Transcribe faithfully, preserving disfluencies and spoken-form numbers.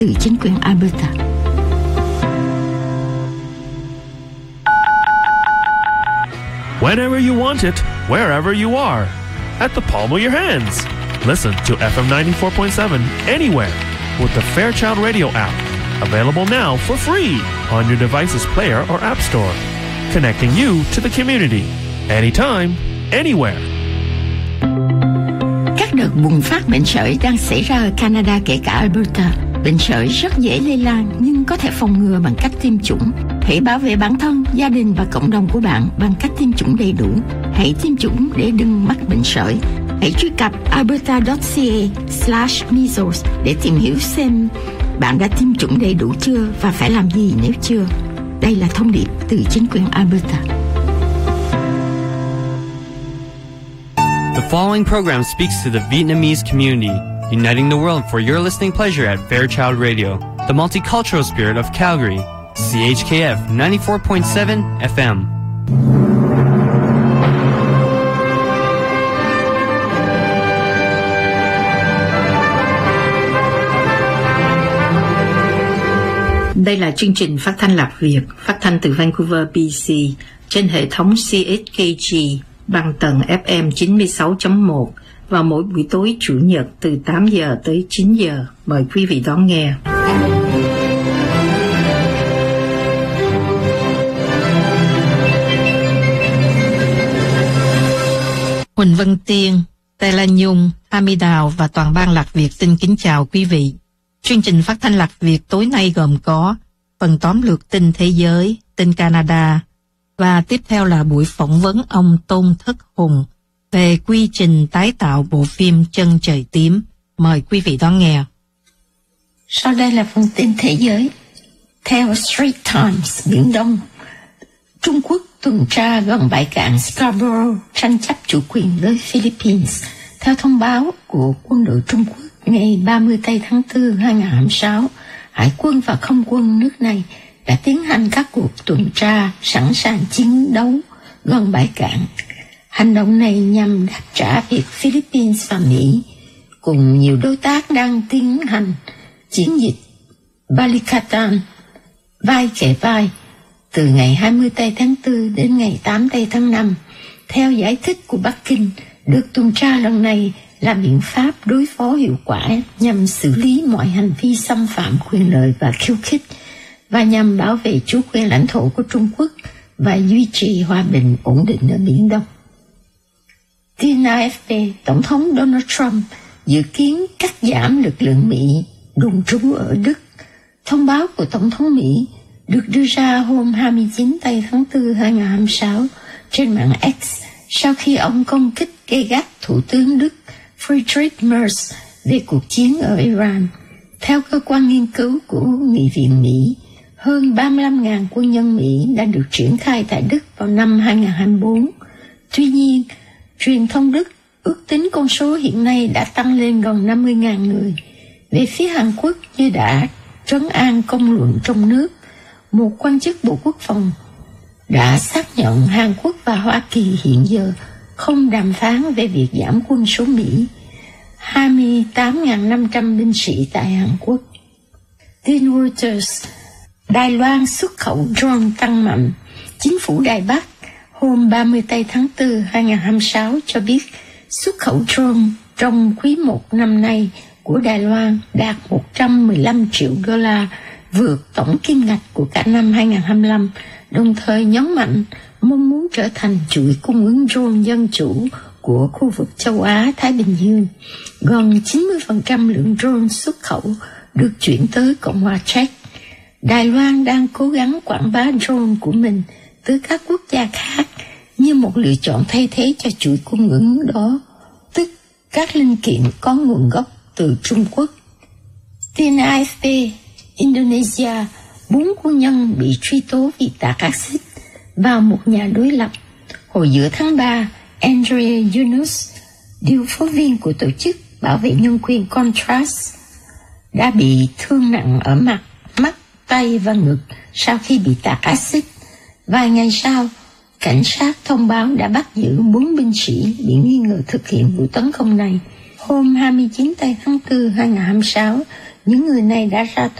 từ chính quyền Alberta. Whenever you want it, wherever you are, at the palm of your hands. Listen to F M ninety-four point seven anywhere with the Fairchild Radio app. Available now for free on your device's player or app store. Connecting you to the community. Anytime, anywhere. Các đợt bùng phát bệnh sởi đang xảy ra ở Canada kể cả Alberta. Bệnh sởi rất dễ lây lan nhưng có thể phòng ngừa bằng cách tiêm chủng. Hãy bảo vệ bản thân, gia đình và cộng đồng của bạn bằng cách tiêm chủng đầy đủ. Hãy tiêm chủng để đừng mắc bệnh sởi. Hãy truy cập alberta chấm ca slash measles để tìm hiểu xem bạn đã tiêm chủng đầy đủ chưa và phải làm gì nếu chưa. Đây là thông điệp từ chính quyền Alberta. The following program speaks to the Vietnamese community, uniting the world for your listening pleasure at Fairchild Radio, the multicultural spirit of Calgary, C H K F ninety-four point seven F M. Đây là chương trình phát thanh Lạc Việt, phát thanh từ Vancouver, B C, trên hệ thống C H K G bằng tần F M chín mươi sáu chấm một vào mỗi buổi tối Chủ nhật từ tám giờ tới chín giờ. Mời quý vị đón nghe. Huỳnh Vân Tiên, Tê Lan Nhung, Ami Đào và toàn ban Lạc Việt xin kính chào quý vị. Chương trình phát thanh Lạc Việt tối nay gồm có phần tóm lược tin thế giới, tin Canada và tiếp theo là buổi phỏng vấn ông Tôn Thất Hùng về quy trình tái tạo bộ phim Chân Trời Tím. Mời quý vị đón nghe. Sau đây là phần tin thế giới. Theo Straits Times, Biển Đông, Trung Quốc tuần tra gần bãi cạn Scarborough tranh chấp chủ quyền với Philippines. Theo thông báo của quân đội Trung Quốc ngày ba mươi tây tháng tư hai nghìn không trăm hai mươi sáu, Hải quân và Không quân nước này đã tiến hành các cuộc tuần tra sẵn sàng chiến đấu gần bãi cạn. Hành động này nhằm đáp trả việc Philippines và Mỹ cùng nhiều đối tác đang tiến hành chiến dịch Balikatan vai kề vai từ ngày hai mươi tây tháng tư đến ngày tám tây tháng năm. Theo giải thích của Bắc Kinh, đợt tuần tra lần này là biện pháp đối phó hiệu quả nhằm xử lý mọi hành vi xâm phạm quyền lợi và khiêu khích và nhằm bảo vệ chủ quyền lãnh thổ của Trung Quốc và duy trì hòa bình ổn định ở Biển Đông. Tin A F P, Tổng thống Donald Trump dự kiến cắt giảm lực lượng Mỹ đồn trú ở Đức. Thông báo của Tổng thống Mỹ được đưa ra hôm hai mươi chín tây tháng tư hai nghìn không trăm hai mươi sáu trên mạng X sau khi ông công kích gay gắt Thủ tướng Đức Friedrich Merz về cuộc chiến ở Iran. Theo cơ quan nghiên cứu của Nghị viện Mỹ, hơn ba mươi lăm nghìn quân nhân Mỹ đã được triển khai tại Đức vào năm hai nghìn không trăm hai mươi bốn. Tuy nhiên, truyền thông Đức ước tính con số hiện nay đã tăng lên gần năm mươi nghìn người. Về phía Hàn Quốc, như đã trấn an công luận trong nước, một quan chức Bộ Quốc phòng đã xác nhận Hàn Quốc và Hoa Kỳ hiện giờ không đàm phán về việc giảm quân số Mỹ, hai mươi tám nghìn năm trăm binh sĩ tại Hàn Quốc. Tin Reuters, Đài Loan xuất khẩu drone tăng mạnh. Chính phủ Đài Bắc hôm ba mươi tây tháng tư hai nghìn không trăm hai mươi sáu cho biết xuất khẩu drone trong quý một năm nay của Đài Loan đạt một trăm mười lăm triệu đô la, vượt tổng kim ngạch của cả năm hai nghìn không trăm hai mươi lăm, đồng thời nhấn mạnh mong muốn trở thành chuỗi cung ứng drone dân chủ của khu vực châu Á-Thái Bình Dương. Gần chín mươi phần trăm lượng drone xuất khẩu được chuyển tới Cộng hòa Czech. Đài Loan đang cố gắng quảng bá drone của mình tới các quốc gia khác như một lựa chọn thay thế cho chuỗi cung ứng đó, tức các linh kiện có nguồn gốc từ Trung Quốc. Tin A F P, Indonesia, bốn quân nhân bị truy tố vì tạt axit vào một nhà đối lập. Hồi giữa tháng ba, Andrea Yunus, điều phối viên của tổ chức bảo vệ nhân quyền Contrast, đã bị thương nặng ở mặt, mắt, tay và ngực sau khi bị tạt axit. Vài ngày sau, cảnh sát thông báo đã bắt giữ bốn binh sĩ bị nghi ngờ thực hiện vụ tấn công này. Hôm hai mươi chín tây tháng tư hai nghìn không trăm hai mươi sáu, những người này đã ra